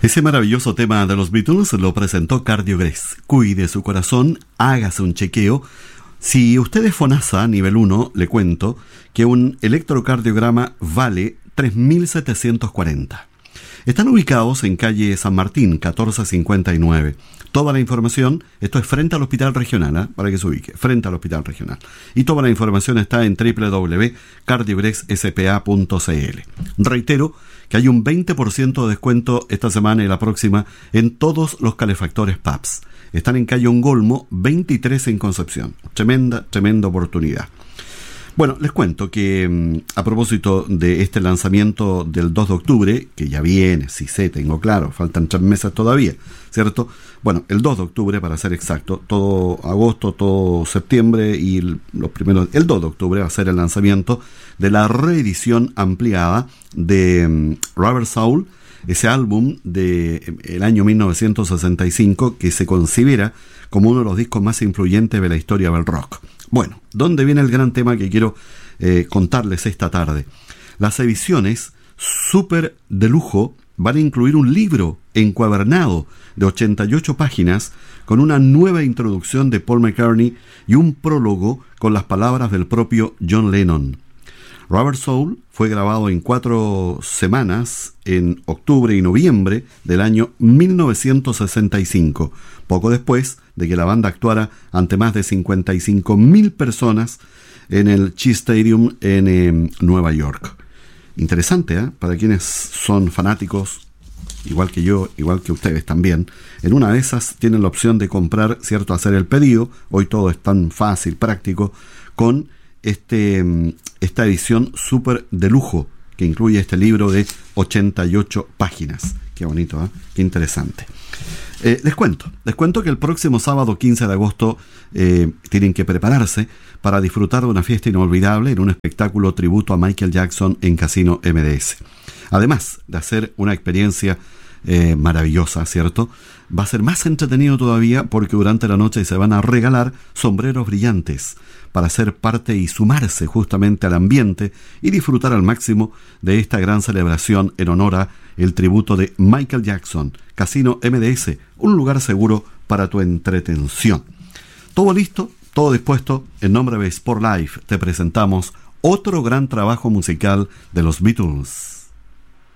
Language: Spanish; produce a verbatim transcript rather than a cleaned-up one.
Ese maravilloso tema de los Beatles lo presentó Cardiogrés. Cuide su corazón, hágase un chequeo. Si usted es FONASA nivel uno, le cuento que un electrocardiograma vale tres mil setecientos cuarenta. Están ubicados en calle San Martín, catorce cincuenta y nueve. Toda la información, esto es frente al Hospital Regional, ¿eh? Para que se ubique, frente al Hospital Regional. Y toda la información está en doble u doble u doble u punto cardiogrés s p a punto c l. Reitero que hay un veinte por ciento de descuento esta semana y la próxima en todos los calefactores P A P S. Están en calle Ongolmo, veintitrés en Concepción. Tremenda, tremenda oportunidad. Bueno, les cuento que a propósito de este lanzamiento del dos de octubre, que ya viene, sí sé, tengo claro, faltan tres meses todavía, ¿cierto? Bueno, el dos de octubre, para ser exacto, todo agosto, todo septiembre y los primeros, el dos de octubre va a ser el lanzamiento de la reedición ampliada de Rubber Soul, ese álbum del año mil novecientos sesenta y cinco que se considera como uno de los discos más influyentes de la historia del rock. Bueno, ¿dónde viene el gran tema que quiero eh, contarles esta tarde? Las ediciones súper de lujo van a incluir un libro encuadernado de ochenta y ocho páginas con una nueva introducción de Paul McCartney y un prólogo con las palabras del propio John Lennon. Rubber Soul fue grabado en cuatro semanas en octubre y noviembre del año mil novecientos sesenta y cinco, poco después de que la banda actuara ante más de cincuenta y cinco mil personas en el Shea Stadium en eh, Nueva York. Interesante, ¿eh? Para quienes son fanáticos, igual que yo, igual que ustedes también. En una de esas tienen la opción de comprar, cierto, hacer el pedido. Hoy todo es tan fácil, práctico, con este esta edición súper de lujo que incluye este libro de ochenta y ocho páginas. Qué bonito, ¿eh? Qué interesante. Eh, les cuento, les cuento que el próximo sábado quince de agosto eh, tienen que prepararse para disfrutar de una fiesta inolvidable en un espectáculo tributo a Michael Jackson en Casino M D S. Además de hacer una experiencia eh, maravillosa, ¿cierto? Va a ser más entretenido todavía porque durante la noche se van a regalar sombreros brillantes para ser parte y sumarse justamente al ambiente y disfrutar al máximo de esta gran celebración en honor a el tributo de Michael Jackson. Casino M D S, un lugar seguro para tu entretención. Todo listo, todo dispuesto. En nombre de Sport Life te presentamos otro gran trabajo musical de los Beatles.